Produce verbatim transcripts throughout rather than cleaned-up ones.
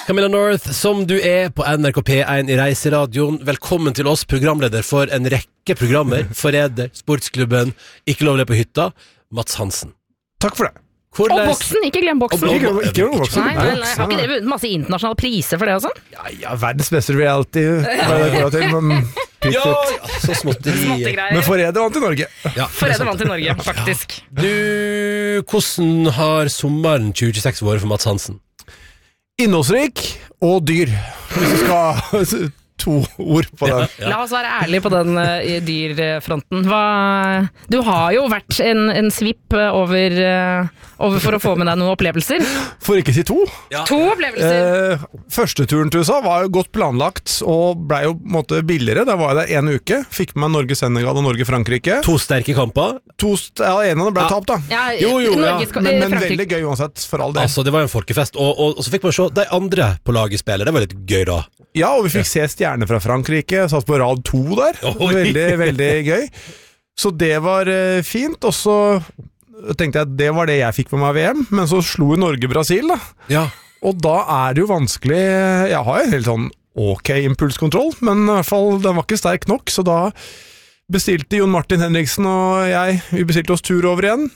Camilla North, som du er på N R K P én i Reiseradioen. Velkommen til oss, programleder for en rekke programmer. Forræder, Sportsklubben, Ikke lovlig på hytta. Mats Hansen. Takk for det. Hvordan... Og boksen, ikke glem boksen. Og, og, ikke glem boksen. Nei, nei, nei. Har ikke det vunnet masse internasjonale priser for det og sånn? Ja, ja, verdens beste reality. Til, men, ja, ja, så småtteri. Men Forræder vant i Norge. Ja, Forræder vant i Norge, faktisk. Ja. Du, hvordan har sommeren tjue tjueseks vært for Mats Hansen? Innholdsrik og dyr. Hvis du skal... to ord på den. Ja, ja. La oss være ærlige på den uh, dyrfronten. Hva, du har jo vært en, en svipp over, uh, over for å få med deg noen opplevelser. For ikke si to. Ja. To opplevelser. Eh, første turen til U S A var jo godt planlagt og ble jo på en måte billigere. Da var jeg der en uke. Fikk med meg Norge-Senegal og Norge-Frankrike. To sterke kamper. To st- ja, en av dem ble ja. tapt da. Ja, jo, jo, ja. Men, men veldig gøy uansett, for all del. Altså, det var en folkefest. Og, og, og så fikk man se de andre på laget spille. Det var litt gøy da. Ja, og vi fikk se stjerner fra Frankrike, satt på rad to der. Oi. Veldig, veldig gøy. Så det var uh, fint, og så tenkte jeg at det var det jeg fikk med meg V M, men så slo Norge Brasil da. Ja. Og da er det jo vanskelig, jeg har en helt sånn ok impulskontroll, men i hvert fall den var ikke sterk nok, så da bestilte Jon Martin Henriksen og jeg, vi bestilte oss tur over igjen.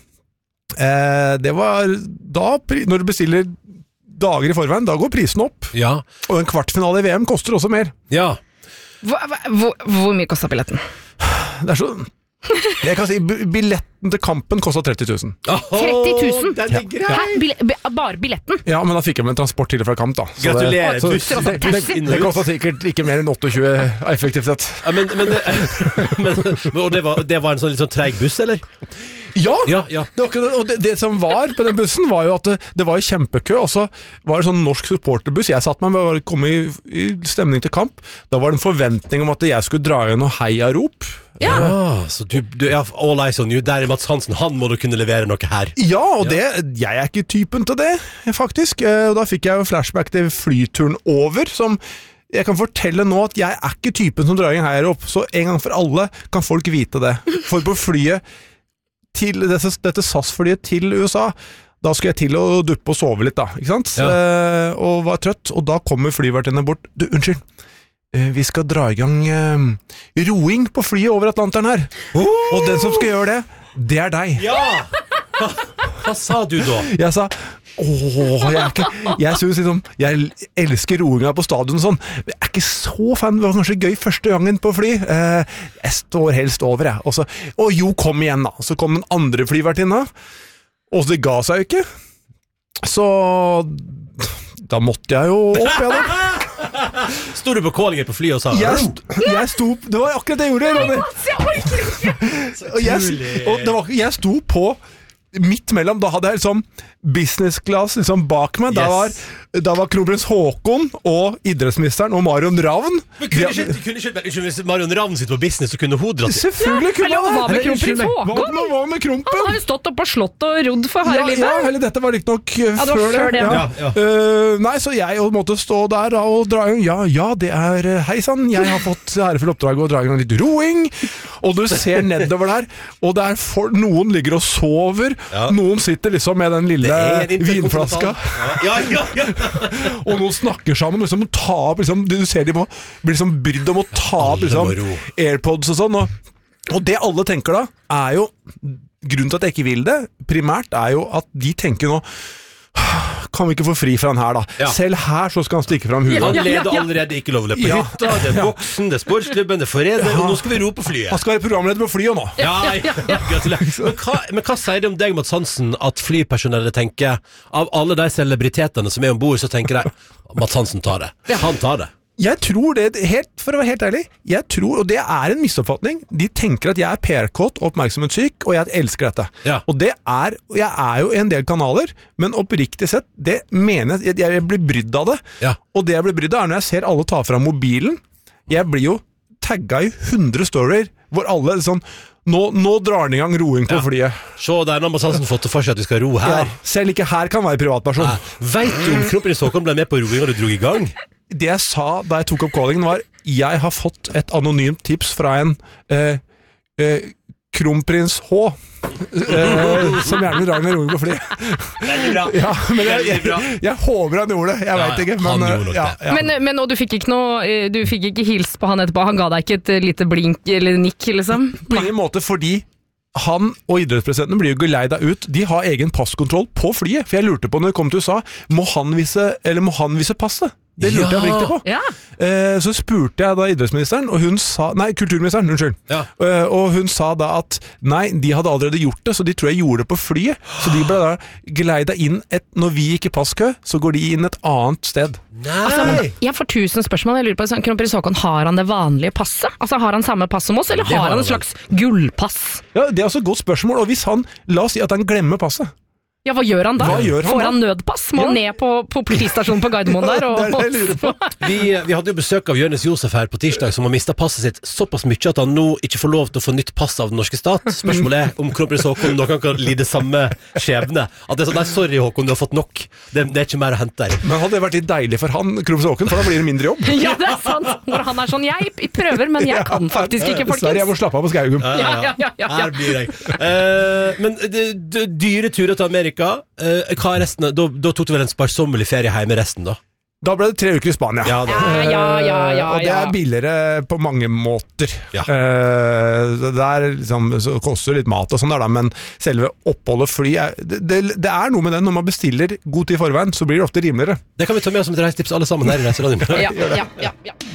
Eh, det var da, når du bestiller dager i forveien, da går prisen opp. Ja. Og en kvartfinale i V M koster også mer. Ja. Hvor, hvor, hvor mye kostet billetten? Det er så... Jeg kan si, billetten til kampen kostet tretti tusen. tretti tusen? Den er grei. Hæ? Bille, bare billetten? Ja, men da fikk jeg med en transport til og fra kamp da. Så Gratulerer. Det, Så, det, det, det, det kostet sikkert ikke mer enn tjueåtte effektivt sett. ja, men, men, det, men og det var, det var en sånn litt sånn treg buss, eller? Ja, Ja, ja. Det, var ikke det, og det, det som var på den bussen var jo at det, det var kjempekø, og så var det sånn norsk supporterbuss. Jeg satt meg med å komme i, i stemning til kamp. Da var det en forventning om at jeg skulle dra igjen og heia-rop. Ja. Ah, så du, du ja, all eyes on you. Der er Mats Hansen, han må du kunne levere noe her. Ja, og det, jeg er ikke typen til det, faktisk. Og da fikk jeg jo flashback til flyturen over, som jeg kan fortelle nå at jeg er ikke typen som drar inn her opp, så en gang for alle kan folk vite det. For på flyet til dette, dette S A S-flyet til U S A, da skulle jeg til å duppe og sove litt da, ikke sant? Ja. Eh, og var trøtt, og da kommer flyvertinnene bort. Du, unnskyld, eh, vi skal dra i gang eh, roing på flyet over Atlanteren her. Oh! Og den som skal gjøre det, det er deg. Ja! Hva, hva sa du da? Jeg sa, åh, jeg er ikke, jeg synes liksom, jeg elsker roinga på stadion og sånn, men jeg er ikke så fan, det var kanskje gøy første gangen på fly, eh, jeg står helst over jeg, og så, å jo, kom igjen da, så kom den andre flyvertinna, og så det ga seg jo ikke, så da måtte jeg jo opp jeg da. Stod du på kålinger på flyet og sa Jeg, st jeg sto, det var akkurat det jeg gjorde, Ronny. Og jeg, og det var, jeg sto på midt mellom, da hadde jeg liksom business class liksom bak meg, da var, Yes. da var kronprins Håkon og idrettsministeren og Marion Ravn. Men kunne ikke, kunne ikke, ikke hvis Marion Ravn sitter på business, så kunne hun dratt til. Selvfølgelig kunne Eller hva han med det. kronprins Hva, Håkon? hva med krompen? Han har jo stått opp på slottet og rodd for harde Ja, livet. ja, eller dette var litt nok uh, Ja, det var før det. før det, ja. ja. Ja, Uh, nei, så jeg måtte stå der da, og dra i gang. Ja, ja, det er uh, hei sann, jeg har fått ærefull oppdrag å dra i gang litt roing. Og du ser nedover der, og det er for, noen ligger og sover, Ja. noen sitter liksom med den lille vinflaska, Ja, ja, ja. og noen snakker sammen, liksom, og ta opp, liksom, du ser de må, blir liksom brydd om å ta opp Alle liksom, må ro. Airpods og sånn, og, og det alle tenker da, er jo, grunnen til at jeg ikke vil det, primært er jo at de tenker nå, kan vi ikke få fri fra han her da? Ja. Selv her så skal han stikke fram huet. Han Ja, ja, leder ja. allerede Ikke lovlig på Ja. hytta. Det er boksen, det er sportsklubben, det er forræder, og nå skal vi ro på flyet. Han skal være programleder på flyet nå. Ja, ja, ja. Gratulerer. Men hva, men hva sier det om deg, Mats Hansen, at flypersonellet tenker, av alle de celebritetene som er ombord, så tenker de, Mats Hansen tar det. Han tar det. Jeg tror det, helt, for å være helt ærlig, jeg tror, og det er en misoppfatning, de tenker at jeg er P R-kåt og oppmerksomhetssyk, og jeg elsker dette. Ja. Og det er, jeg er jo i en del kanaler, men oppriktig sett, det mener jeg, jeg, jeg blir brydd av det. Ja. Og det jeg blir brydd av er når jeg ser alle ta fra mobilen, jeg blir jo tagga i hundre storyer, hvor alle sånn, nå, nå drar den i gang roing på Ja. flyet. Se, der har Mats Hansen fått for seg at vi skal ro her. Ja, selv ikke her kan være privatperson. Ja. Vet du om kronprins Håkon ble med på roing og du drog i gang? Det jeg sa da jeg tok opp callingen var, jeg har fått et anonymt tips fra en eh, eh, Kronprins H, eh, som gjerne drar med roing på fly. Veldig bra. Ja, men jeg, Veldig bra. jeg, jeg håper han gjorde det, jeg Ja, vet ikke. han Men, gjorde nok ja, det. ja. Men, men og du fikk ikke noe eh, Du fikk ikke hilst på han etterpå? Han ga deg ikke et eh, lite blink eller nikk, liksom? På ingen måte, fordi han og idrettspresidenten blir jo geleida ut. De har egen passkontroll på flyet. For jeg lurte på når jeg kom til U S A, må han vise, eller må han vise passet? Det lurte Ja. jeg virkelig på. Ja. Eh, så spurte jeg da idrettsministeren, og hun sa Nei, kulturministeren, unnskyld. Ja. Eh, og hun sa da at nei, de hadde allerede gjort det, så de tror jeg gjorde det på flyet. Så de ble da geleida inn et, når vi gikk i passkø, så går de inn et annet sted. Nei! Altså, men jeg får tusen spørsmål. Jeg lurer på, sånn, Kronprins Haakon, har han det vanlige passet? Altså, Har han samme pass som oss, eller Det har har han han et slags gullpass? Ja, Det er også et godt spørsmål, og hvis han, la oss si at han glemmer passet. Ja, Hva gjør han da? Hva gjør han Får da? han nødpass? Må han Ja. ned på, på politistasjonen på Gardermoen der? Og, Det er det jeg lurer på. Vi, vi hadde jo besøk av Jonis Josef her på tirsdag, som har mistet passet sitt såpass mye at han nå ikke får lov til å få nytt pass av den norske stat. Spørsmålet er om kronprins Haakon noen kan lide samme skjebne. At det er sånn, nei, sorry Haakon, du har fått nok. Det, det er ikke mer å hente der. Men hadde det vært litt deilig for han, Kronprins Haakon, for da blir det mindre jobb. Ja, det er sant! Når han er sånn, jeg, jeg prøver, men jeg kan faktisk ikke, Dessverre, jeg må folkens. slappe av på Skaugum. Ja, Ja, ja, ja, ja. Her blir jeg. Eh, men det, det, dyre turer til Amerika, eh, hva er resten? Da, da tok du vel en sparsommelig ferie hjemme resten, da? Da ble det tre uker i Spania. Ja, det. Ja, ja, ja, ja, og det ja. er billigere på mange måter. Ja. Eh, det er liksom, så koster det litt mat og sånn der, da, men selve oppholdet fly er, det, det, det er noe med det. Når man bestiller god tid i forveien, så blir det ofte rimeligere. Det kan vi ta med oss som et reisetips alle sammen her i Reiseradioen. Ja, ja, ja, ja.